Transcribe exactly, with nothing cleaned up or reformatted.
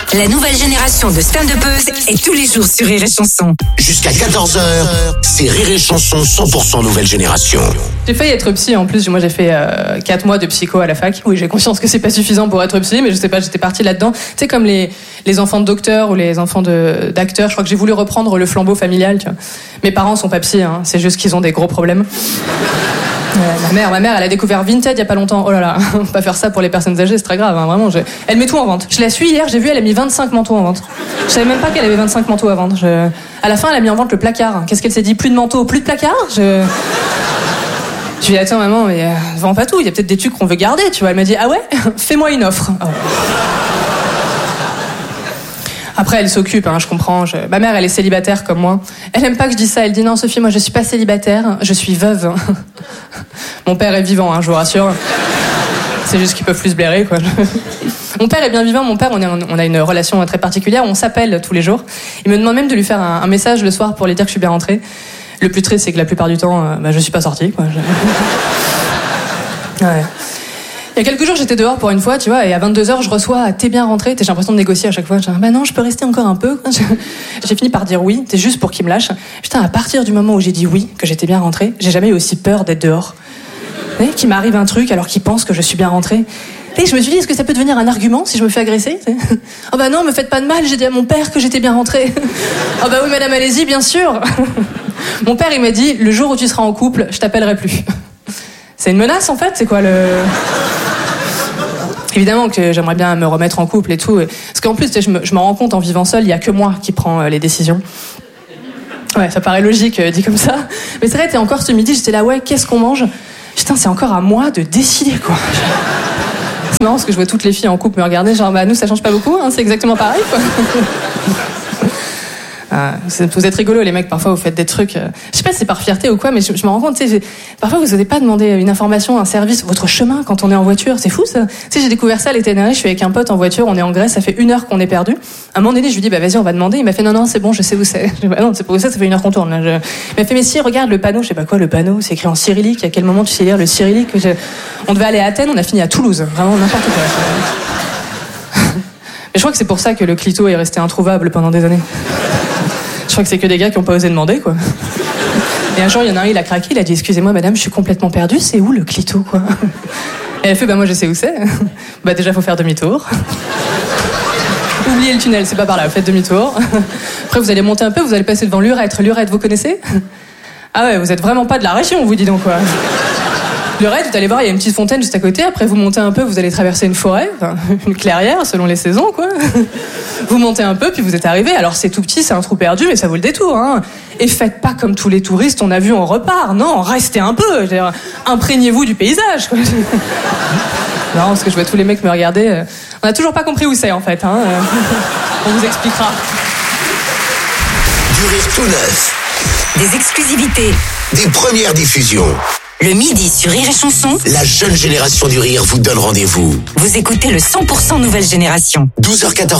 La nouvelle génération de stand-uppeuses est tous les jours sur Rire et Chanson. Jusqu'à quatorze heures, c'est Rire et Chanson cent pour cent nouvelle génération. J'ai failli être psy en plus. Moi, j'ai fait euh, quatre mois de psycho à la fac. Oui, j'ai conscience que c'est pas suffisant pour être psy, mais je sais pas, j'étais partie là-dedans. Tu sais, comme les, les enfants de docteurs ou les enfants de, d'acteurs, je crois que j'ai voulu reprendre le flambeau familial. Tu vois. Mes parents sont pas psy, hein, c'est juste qu'ils ont des gros problèmes. Euh, ma mère, ma mère, elle a découvert Vinted il y a pas longtemps. Oh là là, pas faire ça pour les personnes âgées, c'est très grave, hein, vraiment. Je... Elle met tout en vente. Je la suis hier, j'ai vu, elle a mis vingt-cinq manteaux en vente. Je savais même pas qu'elle avait vingt-cinq manteaux à vendre. Je... À la fin, elle a mis en vente le placard. Qu'est-ce qu'elle s'est dit? Plus de manteaux, plus de placard? Je... Je lui ai dit, attends maman, mais euh, vends pas tout, il y a peut-être des trucs qu'on veut garder, tu vois. Elle m'a dit, ah ouais? Fais-moi une offre. Oh. Après, elle s'occupe, hein, je comprends. Je... Ma mère, elle est célibataire comme moi. Elle aime pas que je dise ça. Elle dit, non, Sophie, moi, je suis pas célibataire, je suis veuve. Mon père est vivant, hein, je vous rassure. C'est juste qu'ils peuvent plus se blairer, quoi. Mon père est bien vivant. Mon père, on, est, on a une relation très particulière. On s'appelle tous les jours. Il me demande même de lui faire un, un message le soir pour lui dire que je suis bien rentrée. Le plus triste, c'est que la plupart du temps, euh, bah, je suis pas sortie, quoi. Je... Ouais. Il y a quelques jours, j'étais dehors pour une fois, tu vois, et à vingt-deux heures, je reçois « T'es bien rentré ?» J'ai l'impression de négocier à chaque fois. Je dis « Bah non, je peux rester encore un peu. » J'ai fini par dire oui, c'est juste pour qu'il me lâche. Putain, à partir du moment où j'ai dit oui, que j'étais bien rentrée, j'ai jamais eu aussi peur d'être dehors. Vous qu'il m'arrive un truc alors qu'il pense que je suis bien rentrée. Et je me suis dit, est-ce que ça peut devenir un argument si je me fais agresser? Oh bah non, me faites pas de mal, j'ai dit à mon père que j'étais bien rentrée. Oh bah oui, madame, allez-y, bien sûr. Mon père, il m'a dit, le jour où tu seras en couple, je t'appellerai plus. C'est une menace, en fait, c'est quoi le... Évidemment que j'aimerais bien me remettre en couple et tout. Parce qu'en plus, je me, je me rends compte en vivant seul, il y a que moi qui prends les décisions. Ouais, ça paraît logique dit comme ça. Mais c'est vrai, t'es encore ce midi, j'étais là, ouais, qu'est-ce qu'on mange? Putain, c'est encore à moi de décider, quoi. C'est marrant parce que je vois toutes les filles en couple me regarder, genre, bah nous, ça change pas beaucoup, hein, c'est exactement pareil, quoi. Ah, vous êtes rigolos les mecs, parfois vous faites des trucs, euh, je sais pas si c'est par fierté ou quoi, mais je, je me rends compte, tu sais, parfois vous n'osez pas demander une information, un service, votre chemin quand on est en voiture, c'est fou ça. Tu sais, j'ai découvert ça l'été dernier, je suis avec un pote en voiture, on est en Grèce, ça fait une heure qu'on est perdu. À un moment donné, je lui dis bah vas-y on va demander, il m'a fait non non c'est bon, je sais où c'est. Je dis, bah non c'est pas où c'est, ça fait une heure qu'on tourne. Là. Je... Il m'a fait mais si regarde le panneau, je sais pas quoi le panneau, c'est écrit en cyrillique. À quel moment tu sais lire le cyrillique? je... On devait aller à Athènes, on a fini à Toulouse, vraiment n'importe quoi. Mais je crois que c'est pour ça que le clito est resté introuvable pendant des années. Je crois que c'est que des gars qui n'ont pas osé demander, quoi. Et un jour, il y en a un, il a craqué, il a dit « Excusez-moi, madame, je suis complètement perdu, c'est où le clito, quoi ?» Et elle a fait « Bah moi, je sais où c'est. » Bah déjà, faut faire demi-tour. Oubliez le tunnel, c'est pas par là, faites demi-tour. Après, vous allez monter un peu, vous allez passer devant l'Urètre. L'Urètre, vous connaissez? Ah ouais, vous êtes vraiment pas de la région, vous dis donc, quoi. L'Urètre, vous allez voir, il y a une petite fontaine juste à côté. Après, vous montez un peu, vous allez traverser une forêt, enfin, une clairière, selon les saisons, quoi. Vous montez un peu, puis vous êtes arrivé. Alors, c'est tout petit, c'est un trou perdu, mais ça vaut le détour, hein. Et faites pas comme tous les touristes, on a vu, on repart. Non, restez un peu. Je veux dire, imprégnez-vous du paysage, quoi. Non, parce que je vois tous les mecs me regarder. On a toujours pas compris où c'est, en fait, hein. On vous expliquera. Du rire tout neuf. Des exclusivités. Des premières diffusions. Le midi sur Rire et Chanson. La jeune génération du rire vous donne rendez-vous. Vous écoutez le cent pour cent nouvelle génération. douze heures quatorze.